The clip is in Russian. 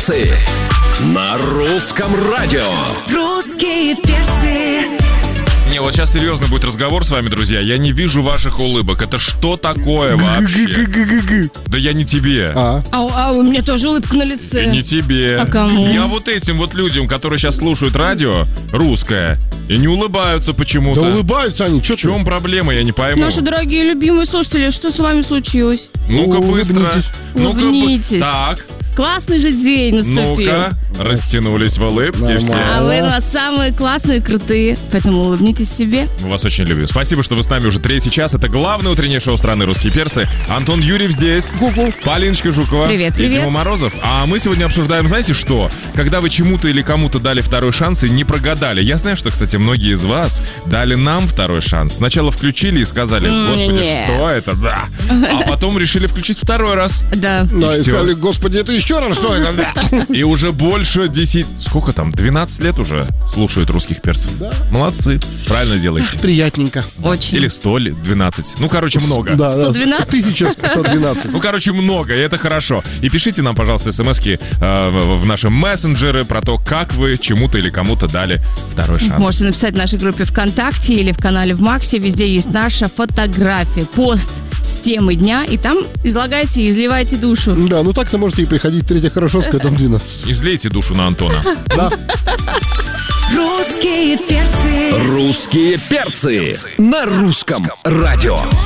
перцы» на русском радио. Русские перцы. Не, вот сейчас серьезно будет разговор с вами, друзья. Я не вижу ваших улыбок. Это что такое вообще? Да я не тебе. А у меня тоже улыбка на лице. Не тебе. А кому? Я вот этим вот людям, которые сейчас слушают радио русское и не улыбаются почему-то. Да улыбаются они, что В чем проблема, я не пойму. Наши дорогие любимые слушатели, что с вами случилось? Ну-ка быстро. Улыбнитесь. Ну-ка, Улыбнитесь. так, Классный же день наступил. ну-ка, растянулись в улыбке все. А вы у нас самые классные, крутые. Поэтому улыбнитесь себе. Мы вас очень любим. Спасибо, что вы с нами уже 3-й час. Это главное утреннее шоу страны «Русские перцы». Антон Юрьев здесь. Полиночка Жукова. Привет, И привет. Дима Морозов. А мы сегодня обсуждаем, знаете что? Когда вы чему-то или кому-то дали второй шанс и не прогадали. Я знаю, что, кстати, многие из вас дали нам второй шанс. Сначала включили и сказали: господи, нет. что это? Да. А потом решили включить второй раз. Да. Да, и всё. сказали: господи, это еще раз, что это? И уже больше 10... Сколько там? 12 лет уже слушают «Русских перцев». Да. Молодцы. Правильно делаете. Приятненько. Очень. Или 100, 12. Ну, короче, много. Да, 112? 1112. Ну, короче, много, и это хорошо. И пишите нам, пожалуйста, смски в наши мессенджеры про то, как вы чему-то или кому-то дали второй шанс. Можете написать в нашей группе ВКонтакте или в канале в Максе. Везде есть наша фотография, пост с темой дня. И там излагайте и изливайте душу. Да, ну так-то можете и приходить в Третья Хорошевская, дом 12. Излейте душу на Антона. Да. Русские перцы. «Русские перцы» на русском радио.